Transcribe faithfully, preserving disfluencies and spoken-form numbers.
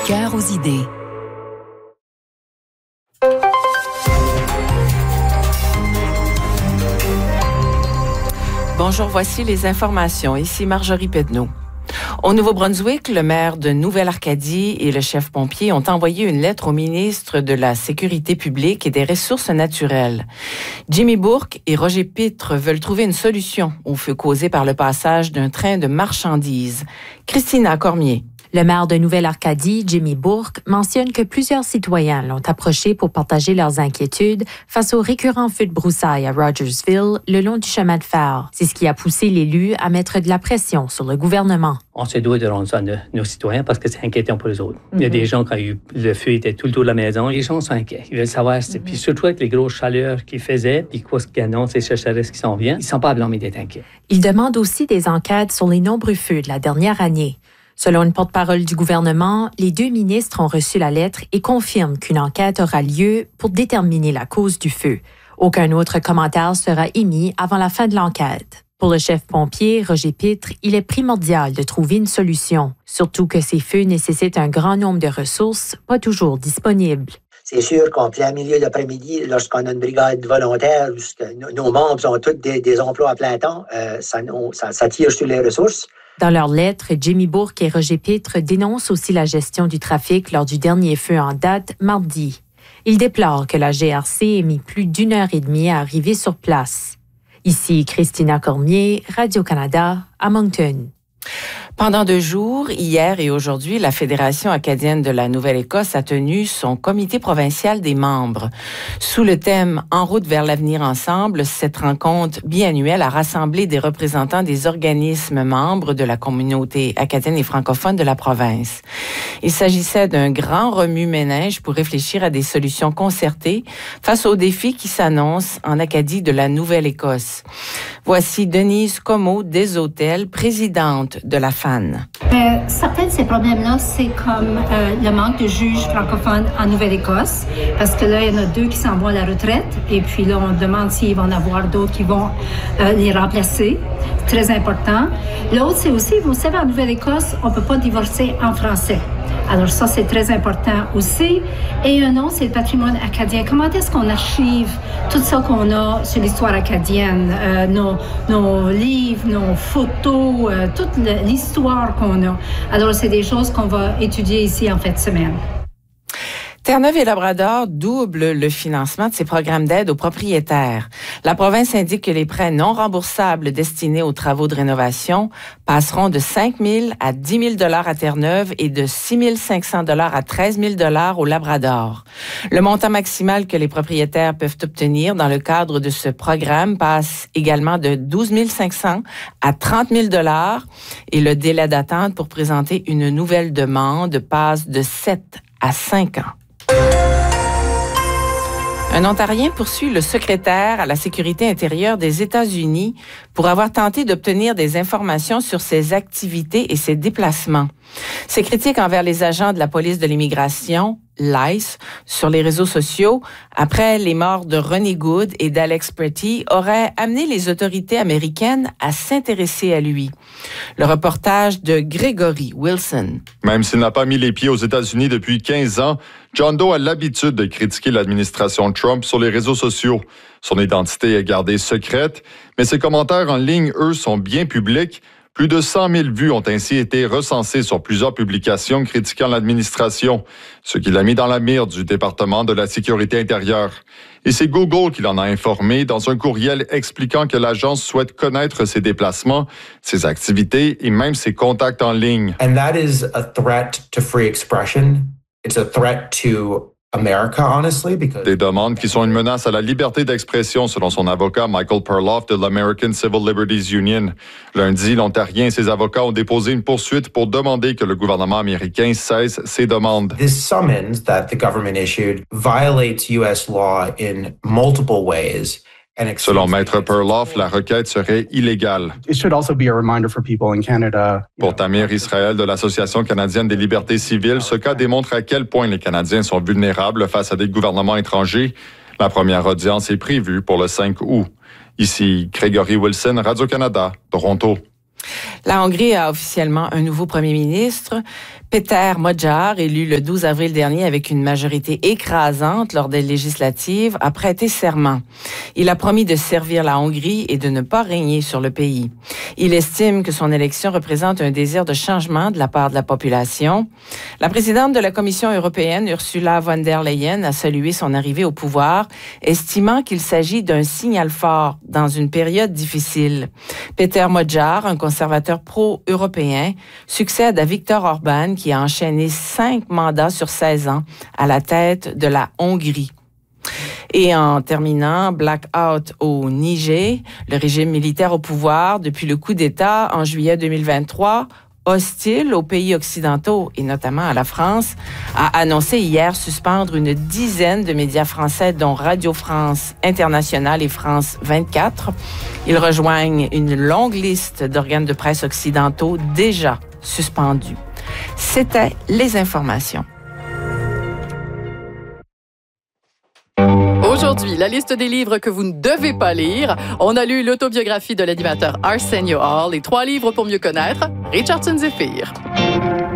cœur aux idées. Bonjour, voici les informations. Ici Marjorie Pedneau. Au Nouveau-Brunswick, le maire de Nouvelle-Acadie et le chef pompier ont envoyé une lettre au ministre de la Sécurité publique et des Ressources naturelles. Jimmy Bourque et Roger Pitre veulent trouver une solution au feu causé par le passage d'un train de marchandises. Christina Cormier. Le maire de Nouvelle-Acadie, Jimmy Bourque, mentionne que plusieurs citoyens l'ont approché pour partager leurs inquiétudes face aux récurrents feux de broussailles à Rogersville le long du chemin de fer. C'est ce qui a poussé l'élu à mettre de la pression sur le gouvernement. On se doit de rendre ça à nos, nos citoyens parce que c'est inquiétant pour les autres. Mm-hmm. Il y a des gens, quand eu, le feu était tout le tour de la maison, les gens sont inquiets. Ils veulent savoir, mm-hmm. puis surtout avec les grosses chaleurs qu'ils faisaient, puis quoi ce qu'ils annoncent, les sécheresses qui s'en viennent, ils ne sont pas blâmés d'être inquiets. Il demande aussi des enquêtes sur les nombreux feux de la dernière année. Selon une porte-parole du gouvernement, les deux ministres ont reçu la lettre et confirment qu'une enquête aura lieu pour déterminer la cause du feu. Aucun autre commentaire sera émis avant la fin de l'enquête. Pour le chef pompier, Roger Pitre, il est primordial de trouver une solution, surtout que ces feux nécessitent un grand nombre de ressources, pas toujours disponibles. C'est sûr qu'en plein milieu d'après-midi, lorsqu'on a une brigade volontaire, nos membres ont tous des, des emplois à plein temps, euh, ça, ça, ça tire sur les ressources. Dans leur lettre, Jimmy Bourque et Roger Pitre dénoncent aussi la gestion du trafic lors du dernier feu en date, mardi. Ils déplorent que la G R C ait mis plus d'une heure et demie à arriver sur place. Ici Christina Cormier, Radio-Canada, à Moncton. Pendant deux jours, hier et aujourd'hui, la Fédération acadienne de la Nouvelle-Écosse a tenu son comité provincial des membres. Sous le thème « En route vers l'avenir ensemble », cette rencontre biannuelle a rassemblé des représentants des organismes membres de la communauté acadienne et francophone de la province. Il s'agissait d'un grand remue-ménage pour réfléchir à des solutions concertées face aux défis qui s'annoncent en Acadie de la Nouvelle-Écosse. Voici Denise Comeau des Hôtels, présidente de la F A N. Euh, certains de ces problèmes-là, c'est comme euh, le manque de juges francophones en Nouvelle-Écosse, parce que là, il y en a deux qui s'en vont à la retraite, et puis là, on demande s'il va y en avoir d'autres qui vont euh, les remplacer. C'est très important. L'autre, c'est aussi, vous savez, en Nouvelle-Écosse, on ne peut pas divorcer en français. Alors ça, c'est très important aussi. Et un autre, c'est le patrimoine acadien. Comment est-ce qu'on archive tout ça qu'on a sur l'histoire acadienne, euh, nos, nos livres, nos photos, euh, toute l'histoire qu'on a. Alors, c'est des choses qu'on va étudier ici en fin de semaine. Terre-Neuve et Labrador doublent le financement de ses programmes d'aide aux propriétaires. La province indique que les prêts non remboursables destinés aux travaux de rénovation passeront de cinq mille à dix mille dollars à Terre-Neuve et de six mille cinq cents dollars à treize mille dollars au Labrador. Le montant maximal que les propriétaires peuvent obtenir dans le cadre de ce programme passe également de douze mille cinq cents à trente mille dollars et le délai d'attente pour présenter une nouvelle demande passe de sept à cinq ans. Un Ontarien poursuit le secrétaire à la sécurité intérieure des États-Unis pour avoir tenté d'obtenir des informations sur ses activités et ses déplacements. Ces critiques envers les agents de la police de l'immigration, l'I C E, sur les réseaux sociaux, après les morts de Ronnie Good et d'Alex Pretty, auraient amené les autorités américaines à s'intéresser à lui. Le reportage de Gregory Wilson. Même s'il n'a pas mis les pieds aux États-Unis depuis quinze ans, John Doe a l'habitude de critiquer l'administration Trump sur les réseaux sociaux. Son identité est gardée secrète, mais ses commentaires en ligne, eux, sont bien publics. Plus de cent mille vues ont ainsi été recensées sur plusieurs publications critiquant l'administration, ce qui l'a mis dans la mire du département de la sécurité intérieure. Et c'est Google qui l'en a informé dans un courriel expliquant que l'agence souhaite connaître ses déplacements, ses activités et même ses contacts en ligne. And that is a threat to free expression. It's a threat to America, honestly, because... Des demandes qui sont une menace à la liberté d'expression, selon son avocat Michael Perloff de l'American Civil Liberties Union. Lundi, l'Ontarien et ses avocats ont déposé une poursuite pour demander que le gouvernement américain cesse ces demandes. This summons that the government issued violates U S law in multiple ways. Selon Maître Perloff, la requête serait illégale. Pour Tamir Israël de l'Association canadienne des libertés civiles, ce cas démontre à quel point les Canadiens sont vulnérables face à des gouvernements étrangers. La première audience est prévue pour le cinq août. Ici, Gregory Wilson, Radio-Canada, Toronto. La Hongrie a officiellement un nouveau premier ministre. Péter Magyar, élu le douze avril dernier avec une majorité écrasante lors des législatives, a prêté serment. Il a promis de servir la Hongrie et de ne pas régner sur le pays. Il estime que son élection représente un désir de changement de la part de la population. La présidente de la Commission européenne, Ursula von der Leyen, a salué son arrivée au pouvoir, estimant qu'il s'agit d'un signal fort dans une période difficile. Péter Magyar, un conservateur pro-européen, succède à Viktor Orbán, qui a enchaîné cinq mandats sur seize ans à la tête de la Hongrie. Et en terminant, blackout au Niger, le régime militaire au pouvoir depuis le coup d'État en juillet deux mille vingt-trois, hostile aux pays occidentaux et notamment à la France, a annoncé hier suspendre une dizaine de médias français, dont Radio France Internationale et France vingt-quatre. Ils rejoignent une longue liste d'organes de presse occidentaux déjà suspendus. C'était les informations. Aujourd'hui, la liste des livres que vous ne devez pas lire. On a lu l'autobiographie de l'animateur Arsenio Hall et trois livres pour mieux connaître Richardson Zephyr.